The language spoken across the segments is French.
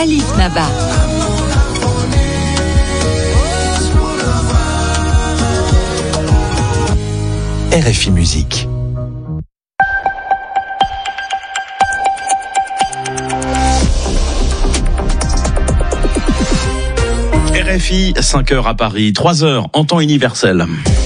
Alice Naba. RFI Musique. RFI, 5h à Paris, 3h en temps universel.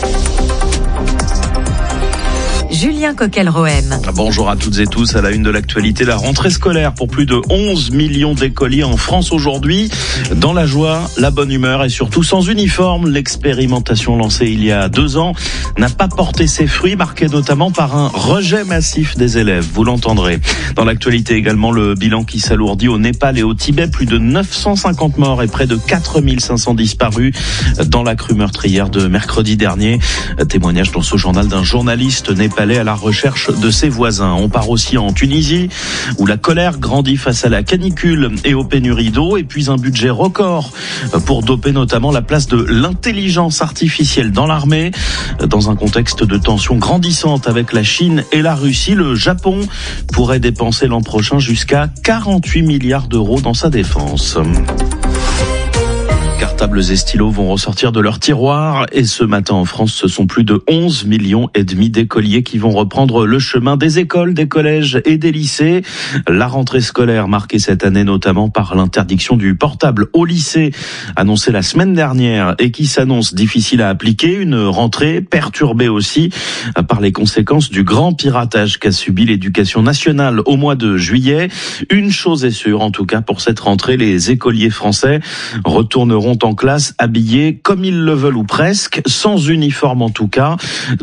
Julien Coquel-Rohem. Bonjour à toutes et tous. À la une de l'actualité, la rentrée scolaire pour plus de 11 millions d'écoliers en France aujourd'hui. Dans la joie, la bonne humeur et surtout sans uniforme, l'expérimentation lancée il y a 2 ans n'a pas porté ses fruits, marquée notamment par un rejet massif des élèves. Vous l'entendrez. Dans l'actualité également, le bilan qui s'alourdit au Népal et au Tibet. Plus de 950 morts et près de 4500 disparus dans la crue meurtrière de mercredi dernier. Témoignage dans ce journal d'un journaliste népalais à la recherche de ses voisins. On part aussi en Tunisie, où la colère grandit face à la canicule et aux pénuries d'eau, et puis un budget record pour doper notamment la place de l'intelligence artificielle dans l'armée. Dans un contexte de tensions grandissantes avec la Chine et la Russie, le Japon pourrait dépenser l'an prochain jusqu'à 48 milliards d'euros dans sa défense. Cartables et stylos vont ressortir de leur tiroir et ce matin en France, ce sont plus de 11 millions et demi d'écoliers qui vont reprendre le chemin des écoles, des collèges et des lycées. La rentrée scolaire marquée cette année notamment par l'interdiction du portable au lycée, annoncée la semaine dernière et qui s'annonce difficile à appliquer. Une rentrée perturbée aussi par les conséquences du grand piratage qu'a subi l'éducation nationale au mois de juillet. Une chose est sûre, en tout cas pour cette rentrée, les écoliers français retourneront en classe habillés comme ils le veulent ou presque, sans uniforme en tout cas.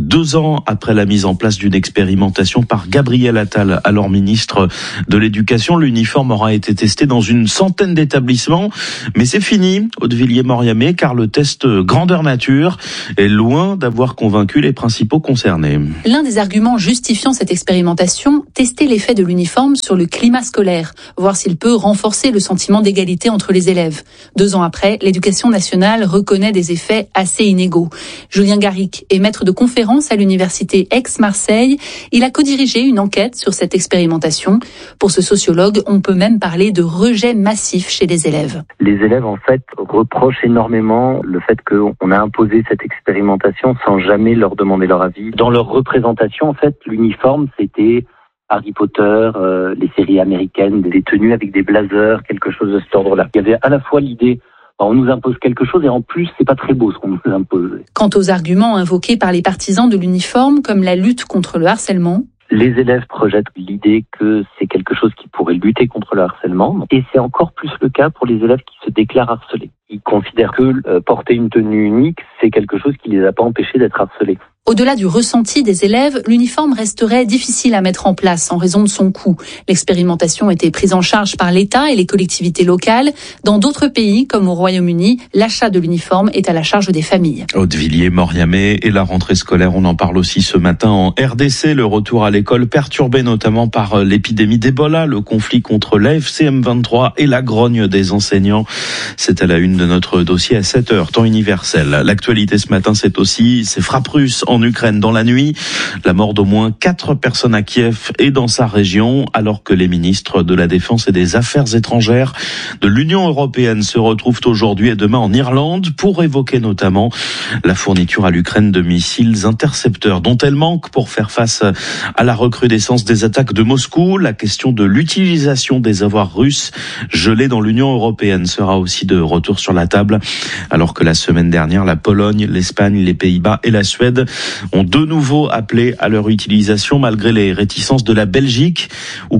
2 ans après la mise en place d'une expérimentation par Gabriel Attal, alors ministre de l'Éducation, l'uniforme aura été testé dans une centaine d'établissements. Mais c'est fini, Hauteviller-Moriamé, car le test grandeur nature est loin d'avoir convaincu les principaux concernés. L'un des arguments justifiant cette expérimentation, tester l'effet de l'uniforme sur le climat scolaire, voir s'il peut renforcer le sentiment d'égalité entre les élèves. 2 ans après, l'Éducation nationale reconnaît des effets assez inégaux. Julien Garrick est maître de conférence à l'université Aix-Marseille. Il a co-dirigé une enquête sur cette expérimentation. Pour ce sociologue, on peut même parler de rejet massif chez les élèves. Les élèves, en fait, reprochent énormément le fait qu'on a imposé cette expérimentation sans jamais leur demander leur avis. Dans leur représentation, en fait, l'uniforme, c'était Harry Potter, les séries américaines, des tenues avec des blazers, quelque chose de cet ordre-là. Il y avait à la fois l'idée, on nous impose quelque chose et en plus, c'est pas très beau ce qu'on nous impose. Quant aux arguments invoqués par les partisans de l'uniforme, comme la lutte contre le harcèlement, les élèves projettent l'idée que c'est quelque chose qui pourrait lutter contre le harcèlement. Et c'est encore plus le cas pour les élèves qui se déclarent harcelés. Ils considèrent que porter une tenue unique, c'est quelque chose qui les a pas empêchés d'être harcelés. Au-delà du ressenti des élèves, l'uniforme resterait difficile à mettre en place en raison de son coût. L'expérimentation était prise en charge par l'État et les collectivités locales. Dans d'autres pays, comme au Royaume-Uni, l'achat de l'uniforme est à la charge des familles. Hauteviller-Moriamé et la rentrée scolaire, on en parle aussi ce matin en RDC. Le retour à l'école perturbé notamment par l'épidémie d'Ebola, le conflit contre l'AFC M23 et la grogne des enseignants. C'est à la une de notre dossier à 7h, temps universel. L'actualité ce matin, c'est aussi ces frappes russes en Ukraine dans la nuit. La mort d'au moins 4 personnes à Kiev et dans sa région, alors que les ministres de la Défense et des Affaires étrangères de l'Union européenne se retrouvent aujourd'hui et demain en Irlande pour évoquer notamment la fourniture à l'Ukraine de missiles intercepteurs dont elle manque pour faire face à la recrudescence des attaques de Moscou. La question de l'utilisation des avoirs russes gelés dans l'Union européenne sera aussi de retour sur la table, alors que la semaine dernière, la Pologne, l'Espagne, les Pays-Bas et la Suède ont de nouveau appelé à leur utilisation malgré les réticences de la Belgique où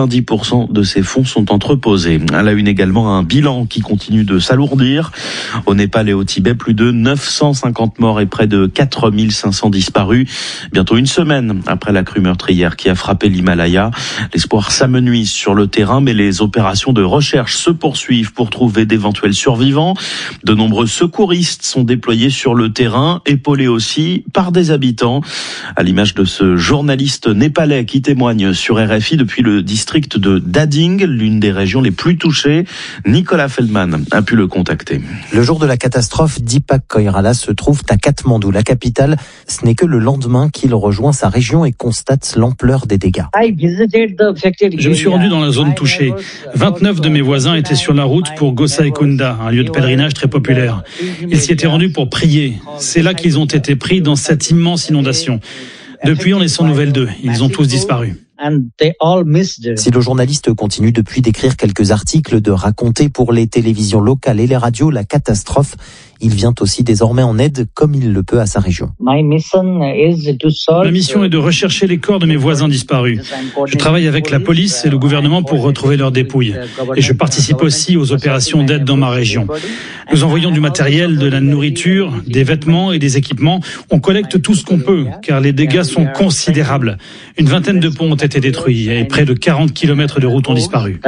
90% de ces fonds sont entreposés. À la une également, un bilan qui continue de s'alourdir. Au Népal et au Tibet, plus de 950 morts et près de 4500 disparus. Bientôt une semaine après la crue meurtrière qui a frappé l'Himalaya. L'espoir s'amenuise sur le terrain, mais les opérations de recherche se poursuivent pour trouver d'éventuels survivants. De nombreux secouristes sont déployés sur le terrain, épaulés aussi par par des habitants, à l'image de ce journaliste népalais qui témoigne sur RFI depuis le district de Dading, l'une des régions les plus touchées. Nicolas Feldman a pu le contacter. Le jour de la catastrophe, Deepak Koirala se trouve à Katmandou, la capitale. Ce n'est que le lendemain qu'il rejoint sa région et constate l'ampleur des dégâts. Je me suis rendu dans la zone touchée. 29 de mes voisins étaient sur la route pour Gosaikunda, un lieu de pèlerinage très populaire. Ils s'y étaient rendus pour prier. C'est là qu'ils ont été pris dans cette immense inondation. Depuis, on est sans nouvelles d'eux. Ils ont tous disparu. Si le journaliste continue depuis d'écrire quelques articles, de raconter pour les télévisions locales et les radios la catastrophe, il vient aussi désormais en aide comme il le peut à sa région. Ma mission est de rechercher les corps de mes voisins disparus. Je travaille avec la police et le gouvernement pour retrouver leurs dépouilles. Et je participe aussi aux opérations d'aide dans ma région. Nous envoyons du matériel, de la nourriture, des vêtements et des équipements. On collecte tout ce qu'on peut, car les dégâts sont considérables. Une vingtaine de ponts ont été détruits et près de 40 km de routes ont disparu.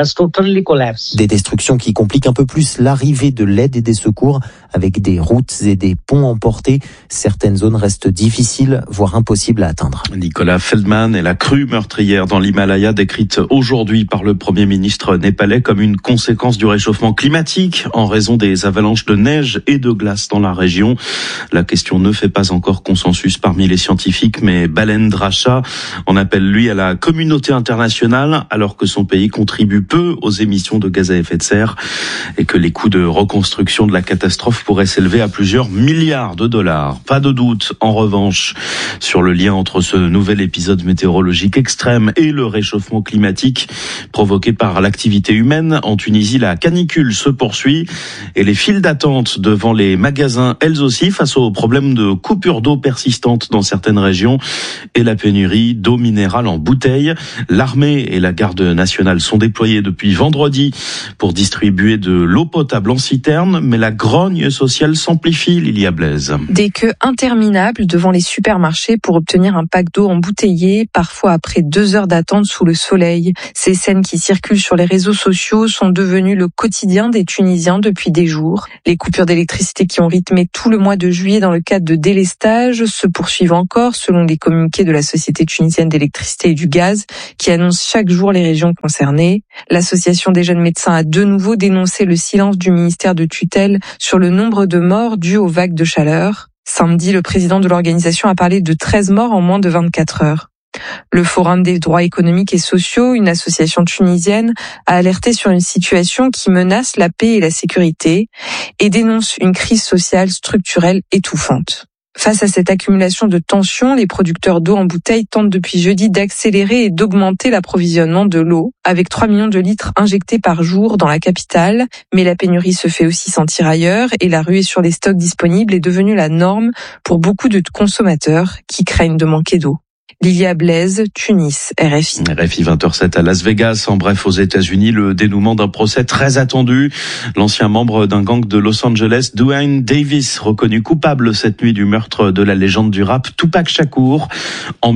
Des destructions qui compliquent un peu plus l'arrivée de l'aide et des secours, avec des routes et des ponts emportés. Certaines zones restent difficiles, voire impossibles à atteindre. Nicolas Feldman et la crue meurtrière dans l'Himalaya décrite aujourd'hui par le Premier ministre népalais comme une conséquence du réchauffement climatique en raison des avalanches de neige et de glace dans la région. La question ne fait pas encore consensus parmi les scientifiques, mais Balendra Shah en appelle lui à la communauté internationale alors que son pays contribue peu aux émissions de gaz à effet de serre et que les coûts de reconstruction de la catastrophe pourraient s'élever à plusieurs milliards de dollars. Pas de doute, en revanche, sur le lien entre ce nouvel épisode météorologique extrême et le réchauffement climatique provoqué par l'activité humaine. En Tunisie, la canicule se poursuit et les files d'attente devant les magasins, elles aussi, face aux problèmes de coupure d'eau persistante dans certaines régions et la pénurie d'eau minérale en bouteilles. L'armée et la garde nationale sont déployées depuis vendredi pour distribuer de l'eau potable en citerne, mais la grogne sociale s'amplifie, Lilia Blaise. Des queues interminables devant les supermarchés pour obtenir un pack d'eau embouteillé, parfois après 2 heures d'attente sous le soleil. Ces scènes qui circulent sur les réseaux sociaux sont devenues le quotidien des Tunisiens depuis des jours. Les coupures d'électricité qui ont rythmé tout le mois de juillet dans le cadre de délestage se poursuivent encore selon les communiqués de la Société tunisienne d'électricité et du gaz qui annonce chaque jour les régions concernées. L'association des jeunes médecins a de nouveau dénoncé le silence du ministère de tutelle sur le nombre de morts dus aux vagues de chaleur. Samedi, le président de l'organisation a parlé de 13 morts en moins de 24 heures. Le Forum des droits économiques et sociaux, une association tunisienne, a alerté sur une situation qui menace la paix et la sécurité et dénonce une crise sociale structurelle étouffante. Face à cette accumulation de tensions, les producteurs d'eau en bouteille tentent depuis jeudi d'accélérer et d'augmenter l'approvisionnement de l'eau, avec 3 millions de litres injectés par jour dans la capitale. Mais la pénurie se fait aussi sentir ailleurs et la ruée sur les stocks disponibles est devenue la norme pour beaucoup de consommateurs qui craignent de manquer d'eau. Lilia Blaise, Tunis, RFI. RFI 20h07 à Las Vegas. En bref, aux États-Unis, le dénouement d'un procès très attendu. L'ancien membre d'un gang de Los Angeles, Duane Davis, reconnu coupable cette nuit du meurtre de la légende du rap Tupac Shakur. En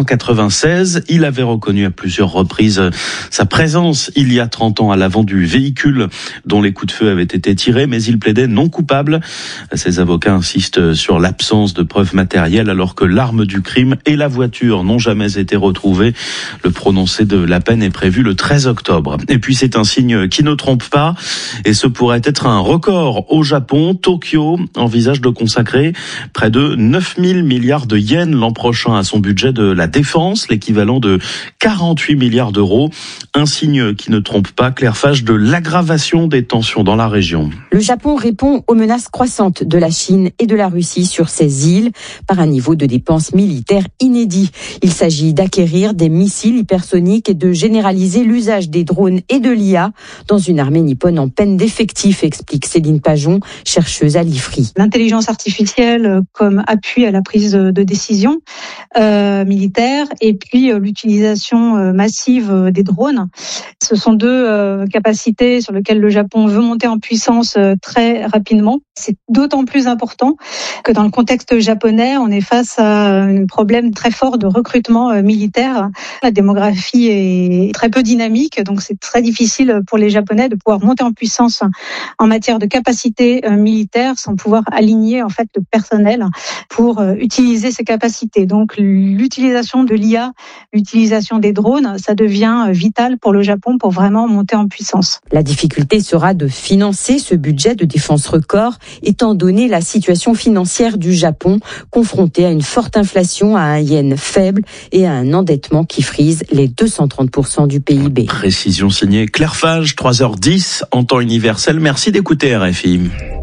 1996, il avait reconnu à plusieurs reprises sa présence il y a 30 ans à l'avant du véhicule dont les coups de feu avaient été tirés, mais il plaidait non coupable. Ses avocats insistent sur l'absence de preuves matérielles alors que l'arme du crime et la voiture n'ont jamais été retrouvés. Le prononcé de la peine est prévu le 13 octobre. Et puis c'est un signe qui ne trompe pas et ce pourrait être un record au Japon. Tokyo envisage de consacrer près de 9 000 milliards de yens l'an prochain à son budget de la défense, l'équivalent de 48 milliards d'euros. Un signe qui ne trompe pas, Claire Fage, de l'aggravation des tensions dans la région. Le Japon répond aux menaces croissantes de la Chine et de la Russie sur ces îles par un niveau de dépenses militaires inédit. Il s'agit d'acquérir des missiles hypersoniques et de généraliser l'usage des drones et de l'IA dans une armée nippone en peine d'effectifs, explique Céline Pajon, chercheuse à l'IFRI. L'intelligence artificielle comme appui à la prise de décision militaire et puis l'utilisation massive des drones. Ce sont deux capacités sur lesquelles le Japon veut monter en puissance très rapidement. C'est d'autant plus important que dans le contexte japonais, on est face à un problème très fort de recrutement militaire. La démographie est très peu dynamique, donc c'est très difficile pour les Japonais de pouvoir monter en puissance en matière de capacité militaire sans pouvoir aligner en fait le personnel pour utiliser ces capacités. Donc l'utilisation de l'IA, l'utilisation des drones, ça devient vital pour le Japon pour vraiment monter en puissance. La difficulté sera de financer ce budget de défense record, étant donné la situation financière du Japon, confronté à une forte inflation, à un yen faible et à un endettement qui frise les 230% du PIB. Précision signée Claire Fage, 3h10 en temps universel. Merci d'écouter RFI.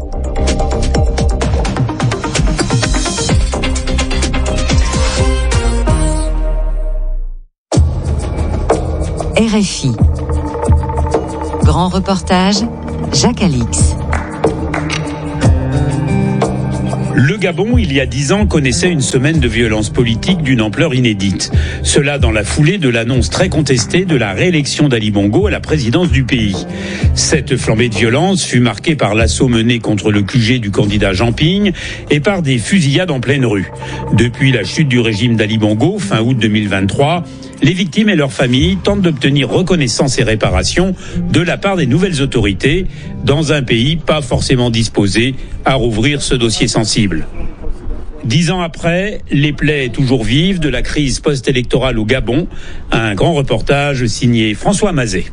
RFI. Grand reportage, Jacques Alix. Le Gabon, il y a 10 ans, connaissait une semaine de violence politique d'une ampleur inédite. Cela dans la foulée de l'annonce très contestée de la réélection d'Ali Bongo à la présidence du pays. Cette flambée de violence fut marquée par l'assaut mené contre le QG du candidat Jean Ping et par des fusillades en pleine rue. Depuis la chute du régime d'Ali Bongo, fin août 2023, les victimes et leurs familles tentent d'obtenir reconnaissance et réparation de la part des nouvelles autorités dans un pays pas forcément disposé à rouvrir ce dossier sensible. 10 ans après, les plaies toujours vives de la crise post-électorale au Gabon. Un grand reportage signé François Mazet.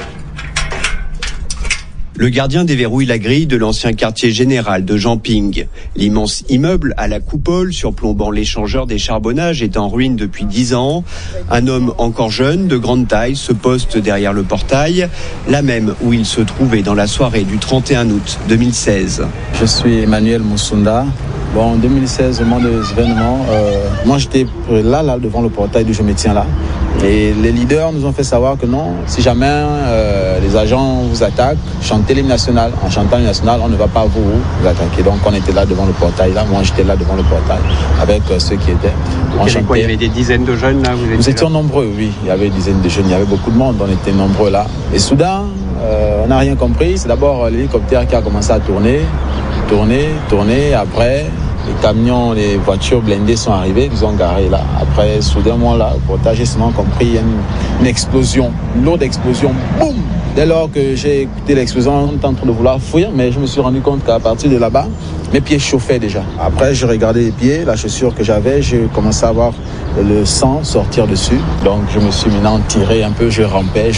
Le gardien déverrouille la grille de l'ancien quartier général de Jean Ping. L'immense immeuble à la coupole surplombant l'échangeur des charbonnages est en ruine depuis 10 ans. Un homme encore jeune, de grande taille, se poste derrière le portail, la même où il se trouvait dans la soirée du 31 août 2016. Je suis Emmanuel Moussunda. Bon, en 2016, au moment des événements, moi j'étais là devant le portail d'où je me tiens là. Et les leaders nous ont fait savoir que non, si jamais les agents vous attaquent, chantez l'hymne national. En chantant l'hymne national, on ne va pas vous attaquer. Donc on était là devant le portail. Là, moi j'étais là devant le portail avec ceux qui étaient. Il y avait des dizaines de jeunes là. Nous étions nombreux, oui. Il y avait des dizaines de jeunes. Il y avait beaucoup de monde. On était nombreux là. Et soudain, on n'a rien compris. C'est d'abord l'hélicoptère qui a commencé à tourner. Après, les camions, les voitures blindées sont arrivées, ils ont garé là. Après, soudainement là, au portage, j'ai seulement compris, il y a une explosion, une lourde explosion, boum! Dès lors que j'ai écouté l'explosion, on était en train de vouloir fuir, mais je me suis rendu compte qu'à partir de là-bas, mes pieds chauffaient déjà. Après, j'ai regardé les pieds, la chaussure que j'avais, j'ai commencé à voir le sang sortir dessus. Donc, je me suis maintenant tiré un peu, je rampais.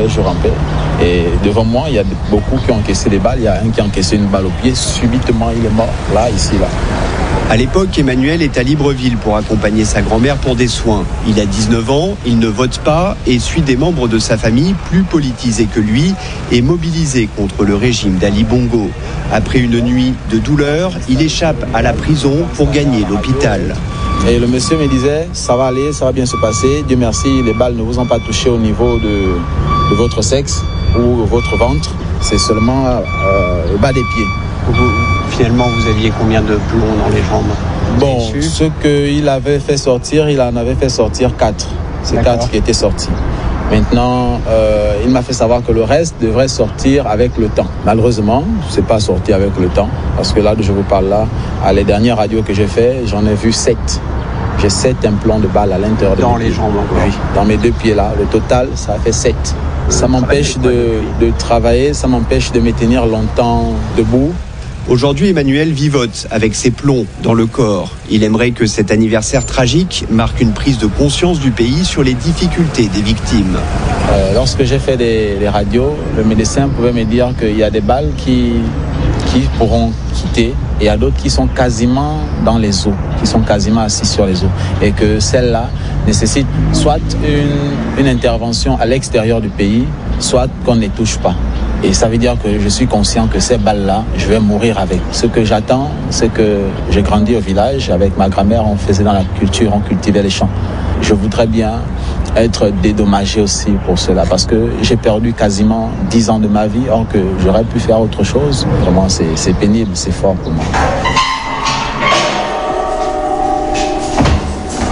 Et devant moi, il y a beaucoup qui ont encaissé des balles. Il y a un qui a encaissé une balle au pied. Subitement, il est mort, là, ici, là. À l'époque, Emmanuel est à Libreville pour accompagner sa grand-mère pour des soins. Il a 19 ans, il ne vote pas et suit des membres de sa famille plus politisés que lui et mobilisés contre le régime d'Ali Bongo. Après une nuit de douleur, il échappe à la prison pour gagner l'hôpital. Et le monsieur me disait, ça va aller, ça va bien se passer. Dieu merci, les balles ne vous ont pas touché au niveau de votre sexe ou votre ventre. C'est seulement le bas des pieds. Finalement, vous aviez combien de plombs dans les jambes? Bon, ce qu'il avait fait sortir, il en avait fait sortir 4. C'est 4 qui étaient sortis. Maintenant, il m'a fait savoir que le reste devrait sortir avec le temps. Malheureusement, c'est pas sorti avec le temps. Parce que là, je vous parle là, à les dernières radios que j'ai fait, j'en ai vu 7. J'ai 7 implants de balles à l'intérieur de les jambes encore. Oui, dans mes 2 pieds là. Le total, ça a fait 7. Ça m'empêche de travailler, ça m'empêche de me tenir longtemps debout. Aujourd'hui, Emmanuel vivote avec ses plombs dans le corps. Il aimerait que cet anniversaire tragique marque une prise de conscience du pays sur les difficultés des victimes. Lorsque j'ai fait les radios, le médecin pouvait me dire qu'il y a des balles qui pourront quitter et il y a d'autres qui sont quasiment dans les os, qui sont quasiment assis sur les os. Et que celles-là nécessitent soit une intervention à l'extérieur du pays, soit qu'on ne les touche pas. Et ça veut dire que je suis conscient que ces balles-là, je vais mourir avec. Ce que j'attends, c'est que j'ai grandi au village. Avec ma grand-mère, on faisait dans la culture, on cultivait les champs. Je voudrais bien être dédommagé aussi pour cela, parce que j'ai perdu quasiment 10 ans de ma vie, alors que j'aurais pu faire autre chose. Vraiment, c'est pénible, c'est fort pour moi.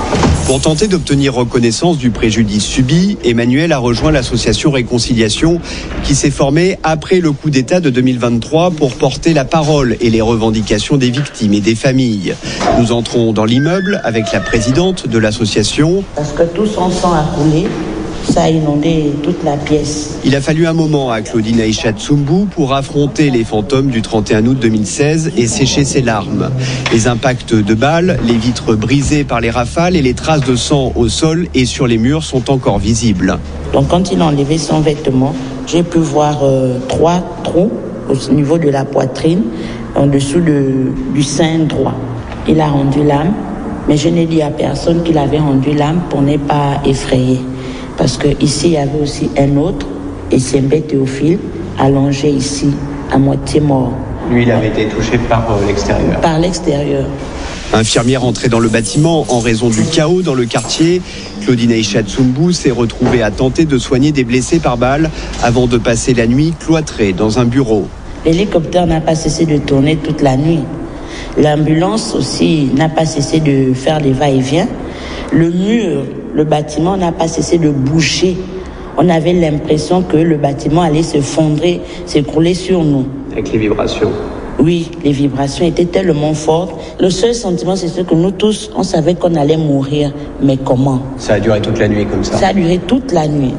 Pour tenter d'obtenir reconnaissance du préjudice subi, Emmanuel a rejoint l'association Réconciliation qui s'est formée après le coup d'État de 2023 pour porter la parole et les revendications des victimes et des familles. Nous entrons dans l'immeuble avec la présidente de l'association. Parce que tout son sang a coulé. Ça a inondé toute la pièce. Il a fallu un moment à Claudine Aïcha Tsoumbou pour affronter les fantômes du 31 août 2016 et sécher ses larmes. Les impacts de balles, les vitres brisées par les rafales et les traces de sang au sol et sur les murs sont encore visibles. Donc quand il a enlevé son vêtement, j'ai pu voir 3 trous au niveau de la poitrine, en dessous du sein droit. Il a rendu l'âme, mais je n'ai dit à personne qu'il avait rendu l'âme pour ne pas effrayer. Parce qu'ici, il y avait aussi un autre, Essembe Théophile, allongé ici, à moitié mort. Lui, il avait été touché par l'extérieur. Par l'extérieur. Infirmière entrée dans le bâtiment en raison du chaos dans le quartier, Claudine Aïcha Tsoumbou s'est retrouvée à tenter de soigner des blessés par balle avant de passer la nuit cloîtrée dans un bureau. L'hélicoptère n'a pas cessé de tourner toute la nuit. L'ambulance aussi n'a pas cessé de faire des va-et-vient. Le mur, le bâtiment n'a pas cessé de bouger. On avait l'impression que le bâtiment allait s'effondrer, s'écrouler sur nous. Avec les vibrations. Oui, les vibrations étaient tellement fortes. Le seul sentiment, c'est ce que nous tous, on savait qu'on allait mourir. Mais comment ? Ça a duré toute la nuit comme ça. Ça a duré toute la nuit.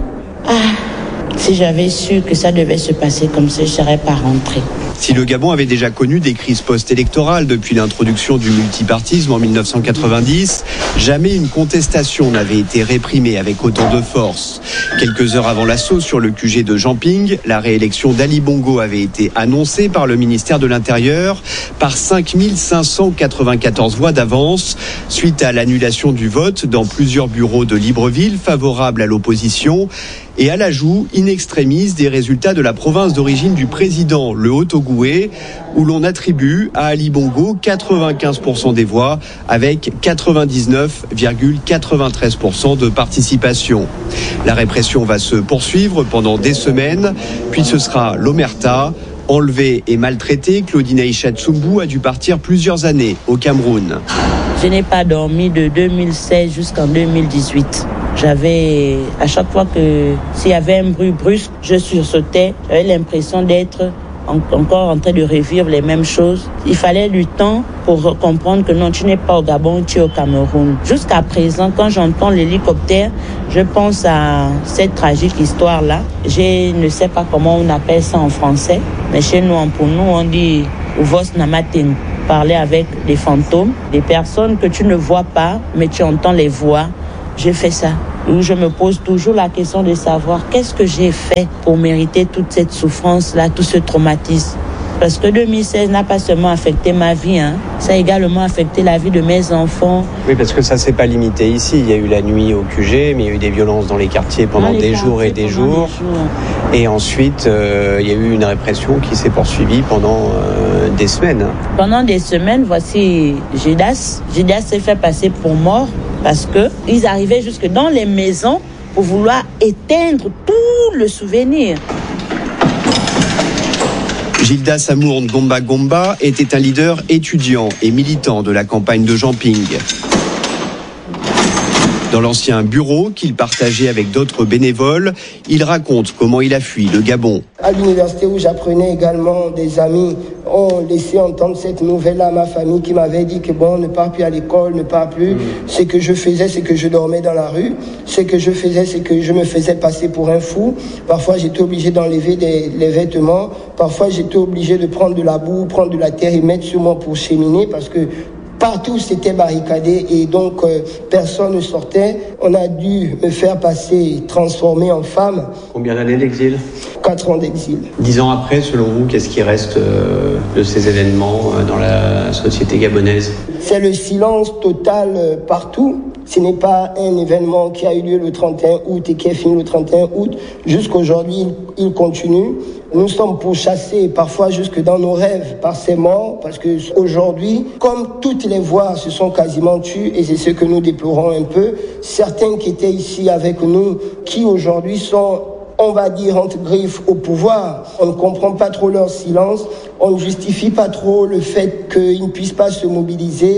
Si j'avais su que ça devait se passer comme ça, je ne serais pas rentrée. Si le Gabon avait déjà connu des crises post-électorales depuis l'introduction du multipartisme en 1990, jamais une contestation n'avait été réprimée avec autant de force. Quelques heures avant l'assaut sur le QG de Jamping, la réélection d'Ali Bongo avait été annoncée par le ministère de l'Intérieur par 5594 voix d'avance, suite à l'annulation du vote dans plusieurs bureaux de Libreville favorables à l'opposition et à l'ajout in extremis des résultats de la province d'origine du président, le Haut-Ogooué, où l'on attribue à Ali Bongo 95% des voix avec 99,93% de participation. La répression va se poursuivre pendant des semaines, puis ce sera l'omerta. Enlevée et maltraitée, Claudine Aïcha Tsoumbou a dû partir plusieurs années au Cameroun. Je n'ai pas dormi de 2016 jusqu'en 2018. J'avais, à chaque fois que s'il y avait un bruit brusque, je sursautais. J'avais l'impression d'être encore en train de revivre les mêmes choses. Il fallait du temps pour comprendre que non, tu n'es pas au Gabon, tu es au Cameroun. Jusqu'à présent, quand j'entends l'hélicoptère, je pense à cette tragique histoire-là. Je ne sais pas comment on appelle ça en français, mais chez nous, pour nous, on dit « Vos namatin ». Parler avec des fantômes, des personnes que tu ne vois pas, mais tu entends les voix. J'ai fait ça. Où je me pose toujours la question de savoir qu'est-ce que j'ai fait pour mériter toute cette souffrance-là, tout ce traumatisme. Parce que 2016 n'a pas seulement affecté ma vie, ça a également affecté la vie de mes enfants. Oui, parce que ça s'est pas limité ici. Il y a eu la nuit au QG, mais il y a eu des violences dans les quartiers pendant des jours et des jours. Et ensuite, il y a eu une répression qui s'est poursuivie pendant des semaines. Pendant des semaines, voici Judas. Judas s'est fait passer pour mort parce qu'ils arrivaient jusque dans les maisons pour vouloir éteindre tout le souvenir. Gildas Amour Ngomba Gomba était un leader étudiant et militant de la campagne de Jamping. Dans l'ancien bureau qu'il partageait avec d'autres bénévoles, il raconte comment il a fui le Gabon. À l'université où j'apprenais également, des amis ont laissé entendre cette nouvelle à ma famille qui m'avait dit que bon, ne pars plus à l'école, ne pars plus. Ce que je faisais, c'est que je dormais dans la rue. Ce que je faisais, c'est que je me faisais passer pour un fou. Parfois, j'étais obligé d'enlever les vêtements. Parfois, j'étais obligé de prendre de la boue, prendre de la terre et mettre sur moi pour cheminer parce que partout, c'était barricadé et donc personne ne sortait. On a dû me faire passer, transformer en femme. Combien d'années d'exil ? 4 ans d'exil. 10 ans après, selon vous, qu'est-ce qui reste de ces événements dans la société gabonaise ? C'est le silence total partout. Ce n'est pas un événement qui a eu lieu le 31 août et qui est fini le 31 août. Jusqu'aujourd'hui, il continue. Nous sommes pourchassés parfois jusque dans nos rêves par ces morts parce que aujourd'hui, comme toutes les voix se sont quasiment tues et c'est ce que nous déplorons un peu, certains qui étaient ici avec nous, qui aujourd'hui sont, on va dire, entre griffes au pouvoir. On ne comprend pas trop leur silence. On ne justifie pas trop le fait qu'ils ne puissent pas se mobiliser.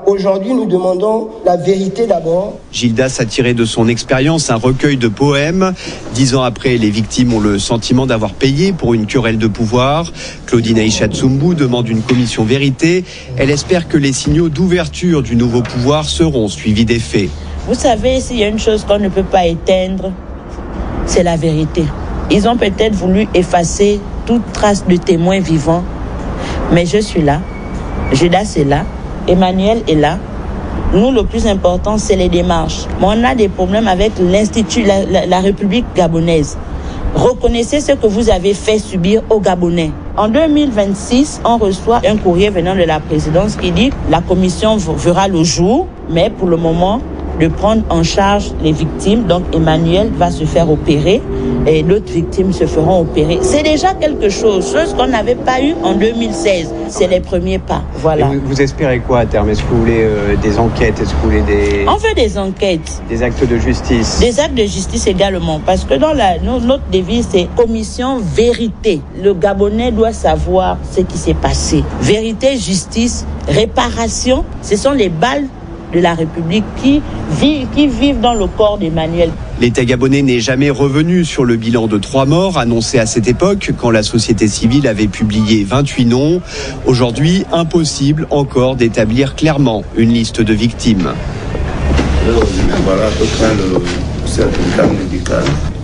Aujourd'hui, nous demandons la vérité d'abord. Gildas a tiré de son expérience un recueil de poèmes. 10 ans après, les victimes ont le sentiment d'avoir payé pour une querelle de pouvoir. Claudine Aïcha Tsumbu demande une commission vérité. Elle espère que les signaux d'ouverture du nouveau pouvoir seront suivis des faits. Vous savez, s'il y a une chose qu'on ne peut pas éteindre, c'est la vérité. Ils ont peut-être voulu effacer toute trace de témoin vivant, mais je suis là, Gildas est là, Emmanuel est là. Nous, le plus important, c'est les démarches. Mais on a des problèmes avec l'Institut, la République gabonaise. Reconnaissez ce que vous avez fait subir aux Gabonais. En 2026, on reçoit un courrier venant de la présidence qui dit que la commission verra le jour, mais pour le moment, de prendre en charge les victimes. Donc Emmanuel va se faire opérer et d'autres victimes se feront opérer. C'est déjà quelque chose qu'on n'avait pas eu en 2016. C'est les premiers pas. Voilà. Et vous espérez quoi à terme? Est-ce que vous voulez des enquêtes? Est-ce que vous voulez des... On veut des enquêtes. Des actes de justice? Des actes de justice également. Parce que dans notre devise, c'est commission vérité. Le Gabonais doit savoir ce qui s'est passé. Vérité, justice, réparation, ce sont les balles de la République qui vivent dans le corps d'Emmanuel. L'État gabonais n'est jamais revenu sur le bilan de 3 morts annoncé à cette époque quand la société civile avait publié 28 noms. Aujourd'hui, impossible encore d'établir clairement une liste de victimes. Voilà à peu près le certificat médical.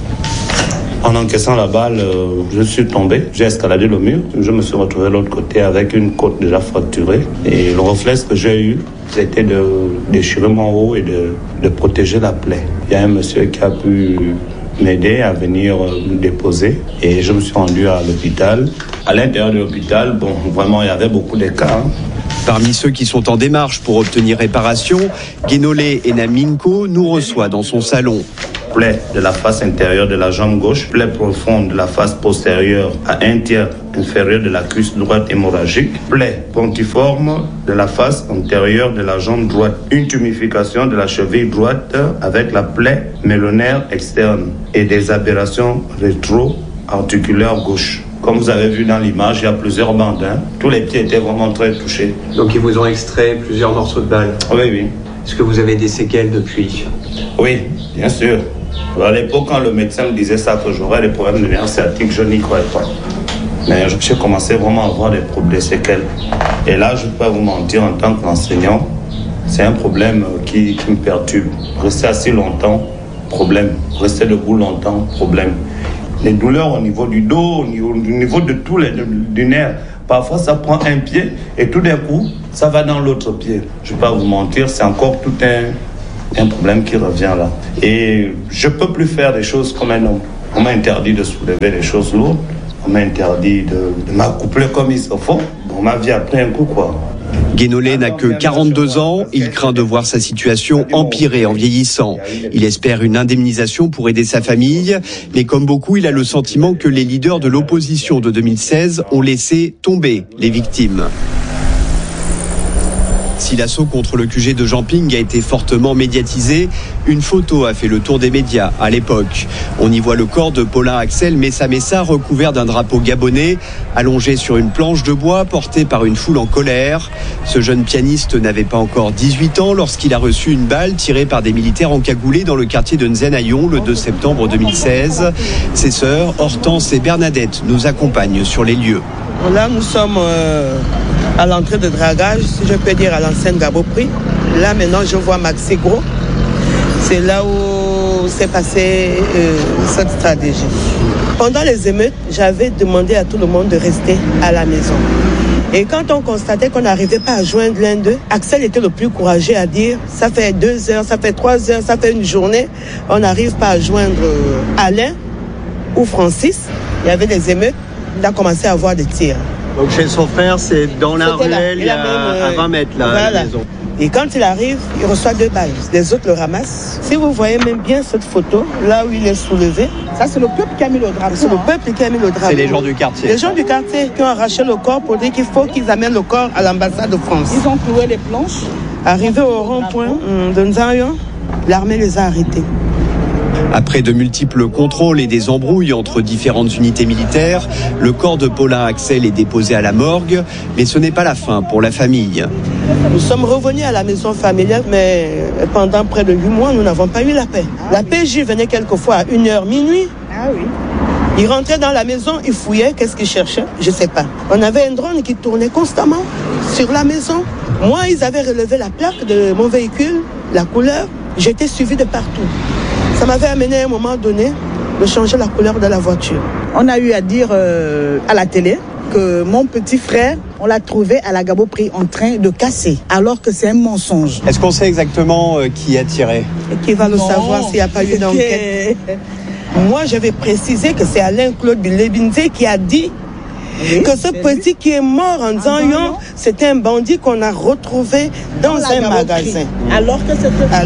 En encaissant la balle, je suis tombé, j'ai escaladé le mur, je me suis retrouvé de l'autre côté avec une côte déjà fracturée. Et le réflexe que j'ai eu, c'était de déchirer mon haut et de protéger la plaie. Il y a un monsieur qui a pu m'aider à venir me déposer et je me suis rendu à l'hôpital. À l'intérieur de l'hôpital, vraiment, il y avait beaucoup de cas. Parmi ceux qui sont en démarche pour obtenir réparation, Guénolé Enaminko nous reçoit dans son salon. Plaie de la face intérieure de la jambe gauche, plaie profonde de la face postérieure à un tiers inférieur de la cuisse droite hémorragique, plaie pontiforme de la face antérieure de la jambe droite, une tumification de la cheville droite avec la plaie mélonaire externe et des aberrations rétro-articulaires gauche. Comme vous avez vu dans l'image, il y a plusieurs bandes. Tous les pieds étaient vraiment très touchés. Donc ils vous ont extrait plusieurs morceaux de balles? Oui. Est-ce que vous avez des séquelles depuis? Oui, bien sûr. À l'époque, quand le médecin me disait ça, que j'aurais des problèmes de nerfs sciatiques, je n'y croyais pas. Mais j'ai commencé vraiment à avoir des séquelles. Et là, je ne peux pas vous mentir, en tant qu'enseignant, c'est un problème qui me perturbe. Rester assis longtemps, problème. Rester debout longtemps, problème. Les douleurs au niveau du dos, au niveau de tous du nerf. Parfois, ça prend un pied et tout d'un coup, ça va dans l'autre pied. Je ne vais pas vous mentir, c'est encore tout un problème qui revient là. Et je ne peux plus faire des choses comme un homme. On m'a interdit de soulever des choses lourdes. On m'a interdit de m'accoupler comme il se faut. Ma vie a pris un coup, quoi. Guénolé n'a que 42 ans. Il craint de voir sa situation empirer en vieillissant. Il espère une indemnisation pour aider sa famille. Mais comme beaucoup, il a le sentiment que les leaders de l'opposition de 2016 ont laissé tomber les victimes. Si l'assaut contre le QG de Jamping a été fortement médiatisé, une photo a fait le tour des médias à l'époque. On y voit le corps de Paulin Axel Messa Messa recouvert d'un drapeau gabonais, allongé sur une planche de bois portée par une foule en colère. Ce jeune pianiste n'avait pas encore 18 ans lorsqu'il a reçu une balle tirée par des militaires encagoulés dans le quartier de Nzenayon le 2 septembre 2016. Ses sœurs, Hortense et Bernadette, nous accompagnent sur les lieux. Là, nous sommes à l'entrée de dragage, si je peux dire, à l'ancienne Gaboprix. Là, maintenant, je vois Maxi Gros. C'est là où s'est passée cette stratégie. Pendant les émeutes, j'avais demandé à tout le monde de rester à la maison. Et quand on constatait qu'on n'arrivait pas à joindre l'un d'eux, Axel était le plus courageux à dire « ça fait 2 heures, ça fait 3 heures, ça fait une journée, on n'arrive pas à joindre Alain ou Francis ». Il y avait des émeutes, il a commencé à avoir des tirs. Donc chez son frère, c'est dans la ruelle, il y a à 20 mètres là, voilà. La maison. Et quand il arrive, il reçoit 2 balles. Les autres le ramassent. Si vous voyez même bien cette photo, là où il est soulevé, ça c'est le peuple qui a mis le drapeau. C'est le peuple qui a mis le drapeau. C'est les gens du quartier. Les gens du quartier qui ont arraché le corps pour dire qu'il faut qu'ils amènent le corps à l'ambassade de France. Ils ont cloué les planches. Arrivé au rond-point de Nzayon, l'armée les a arrêtés. Après de multiples contrôles et des embrouilles entre différentes unités militaires, le corps de Paulin Axel est déposé à la morgue, mais ce n'est pas la fin pour la famille. Nous sommes revenus à la maison familiale, mais pendant près de 8 mois, nous n'avons pas eu la paix. La PJ venait quelquefois à 1h, minuit. Ah oui. Ils rentraient dans la maison, ils fouillaient, qu'est-ce qu'ils cherchaient? Je ne sais pas. On avait un drone qui tournait constamment sur la maison. Moi, ils avaient relevé la plaque de mon véhicule, la couleur. J'étais suivi de partout. Ça m'avait amené à un moment donné de changer la couleur de la voiture. On a eu à dire à la télé que mon petit frère, on l'a trouvé à la Gabopré en train de casser, alors que c'est un mensonge. Est-ce qu'on sait exactement qui a tiré? Et qui va le savoir s'il n'y a pas eu d'enquête? Moi, je vais préciser que c'est Alain-Claude Bilebinze qui a dit que ce petit qui est mort en Zanyon, c'était un bandit qu'on a retrouvé dans un magasin. Alors que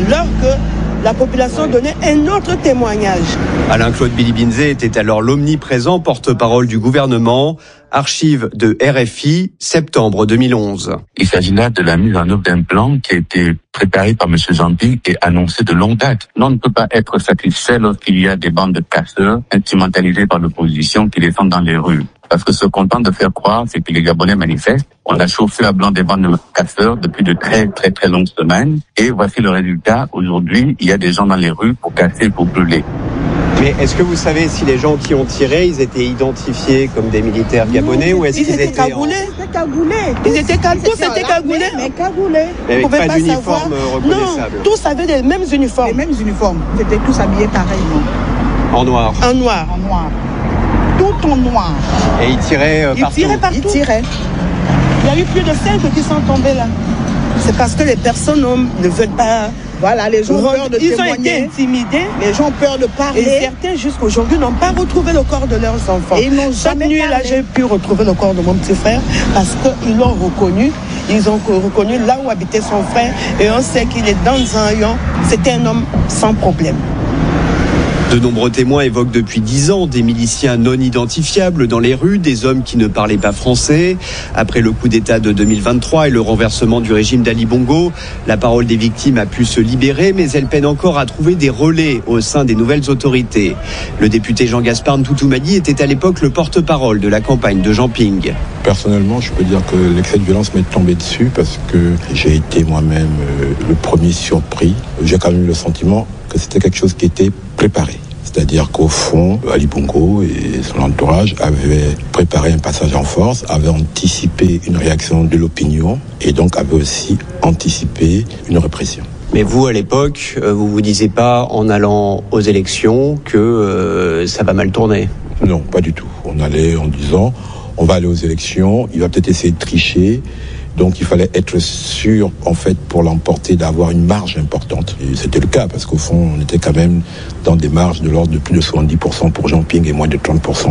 la population donnait un autre témoignage. Alain-Claude Bilibinze était alors l'omniprésent porte-parole du gouvernement. Archives de RFI, septembre 2011. Il s'agit là de la mise en œuvre d'un plan qui a été préparé par M. Jean-Ping et annoncé de longue date. On ne peut pas être satisfait lorsqu'il y a des bandes de casseurs instrumentalisées par l'opposition qui descendent dans les rues. Parce que ce qu'on tente de faire croire, c'est que les Gabonais manifestent. On a chauffé à blanc des bandes de casseurs depuis de très longues semaines. Et voici le résultat. Aujourd'hui, il y a des gens dans les rues pour casser et pour brûler. Mais est-ce que vous savez si les gens qui ont tiré, ils étaient identifiés comme des militaires gabonais ou est-ce qu'ils étaient cagoulés? Ils étaient cagoulés. Mais cagoulés. Mais avec pas d'uniforme reconnaissable. Non, tous avaient les mêmes uniformes. Les mêmes uniformes. Ils étaient tous habillés pareillement. En noir. En noir. Tout en noir. Et ils tiraient partout. Ils tiraient. Il y a eu plus de 5 qui sont tombés là. C'est parce que les personnes ne veulent pas. Voilà, les gens ont peur de témoigner. Ils ont été intimidés. Les gens ont peur de parler. Et certains, jusqu'à aujourd'hui, n'ont pas retrouvé le corps de leurs enfants. Et ils n'ont jamais Cette nuit-là, j'ai pu retrouver le corps de mon petit frère parce qu'ils l'ont reconnu. Ils ont reconnu là où habitait son frère. Et on sait qu'il est dans Zanyon. C'était un homme sans problème. De nombreux témoins évoquent depuis 10 ans des miliciens non identifiables dans les rues, des hommes qui ne parlaient pas français. Après le coup d'État de 2023 et le renversement du régime d'Ali Bongo, la parole des victimes a pu se libérer, mais elle peine encore à trouver des relais au sein des nouvelles autorités. Le député Jean-Gaspard Ntoutoumadi était à l'époque le porte-parole de la campagne de Jean Ping. Personnellement, je peux dire que l'excès de violence m'est tombé dessus parce que j'ai été moi-même le premier surpris. J'ai quand même eu le sentiment que c'était quelque chose qui était préparé. C'est-à-dire qu'au fond, Ali Bongo et son entourage avaient préparé un passage en force, avaient anticipé une réaction de l'opinion et donc avaient aussi anticipé une répression. Mais vous, à l'époque, vous vous disiez pas en allant aux élections que ça va mal tourner? Non, pas du tout. On allait en disant, on va aller aux élections, il va peut-être essayer de tricher. Donc il fallait être sûr, en fait, pour l'emporter, d'avoir une marge importante. Et c'était le cas, parce qu'au fond, on était quand même dans des marges de l'ordre de plus de 70% pour Jean Ping et moins de 30%